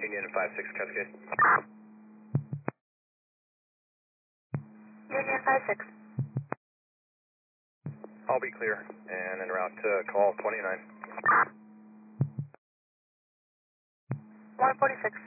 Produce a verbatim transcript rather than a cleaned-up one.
Union five six Cascade. Union five six. I'll be clear and en route to call twenty-nine. one forty-six.